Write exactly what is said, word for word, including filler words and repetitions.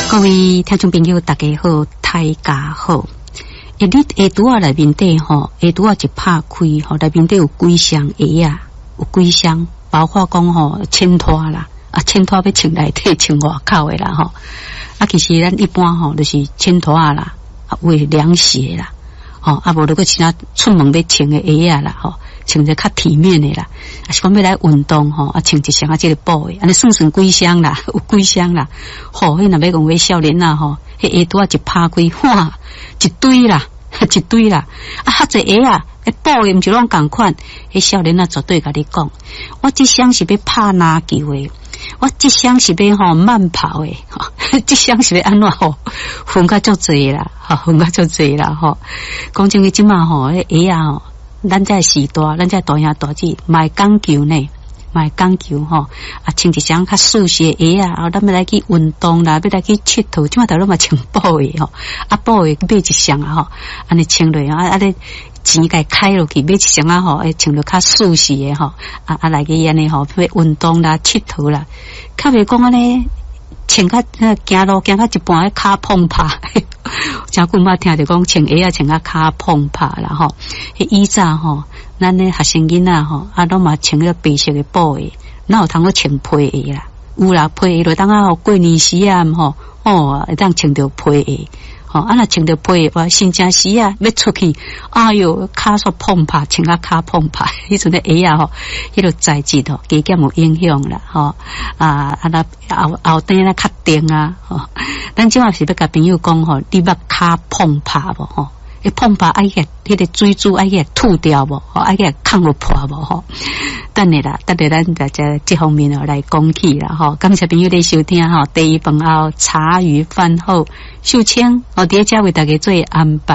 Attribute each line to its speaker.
Speaker 1: 各位听众朋友，大家好，大家好。一日下拄啊内面底吼，下拄啊一拍开吼，内面底有几箱鞋啊，有几箱，包括讲吼衬拖啦，啊衬拖要穿内底穿外口的啦吼。啊，其实咱一般吼就是衬拖啊啦，啊为凉鞋啦，吼啊无如果其他出门要穿的鞋啊啦吼。穿一较体面的啦，啊是讲要来运动吼，啊穿一箱啊这个布的，安尼算算几箱啦，有几箱啦。吼，迄若要讲话少年啊吼，迄鞋拄啊一拍开，哇，一堆啦，一堆啦，啊哈侪鞋啊，迄布的毋是拢共款，迄少年啊绝对甲你讲，我这箱是要拍篮球的，我这箱是要吼慢跑的，吼，这箱是要安怎吼，分较足侪啦，吼，分较足侪啦吼。讲真诶，即马吼，迄鞋啊吼。咱这时代，咱这大兄大姐，卖讲究呢，卖讲究吼，啊，穿一双较舒适的鞋啊，然后咱要来去运动啦，要来去佚佗，即马头拢嘛穿布的吼，啊布的买一双啊吼，安尼穿落啊，啊咧钱该开落去买一双啊吼，诶穿落较舒适的吼，啊啊来去安尼吼，要运动啦、佚佗啦，较袂讲安尼。穿较行路行较一半，骹碰拍，真久捌听着讲穿鞋啊，穿较骹碰拍啦吼。迄以早吼，咱咧学生囡仔吼，啊拢嘛穿个白色的布的，哪有通个穿皮鞋啦？有啦，皮鞋就当啊过年时啊吼，哦，会当穿着皮鞋。吼，啊若穿着皮鞋话，新正时啊要出去，哎哟，骹煞碰拍，穿啊骹碰拍，迄阵的鞋啊吼，迄个材质吼，加减有影响啦吼，啊啊那后后底那较定啊吼，咱即马是要甲朋友讲吼，你捌骹碰拍无吼？迄碰拍爱个迄个水珠爱个吐掉无？吼，爱个抗落破无吼？等下啦，等下咱大家这方面哦来讲起啦吼。感谢朋友的收听吼，第一饭后茶余饭后，秀清我伫遮为大家做安排。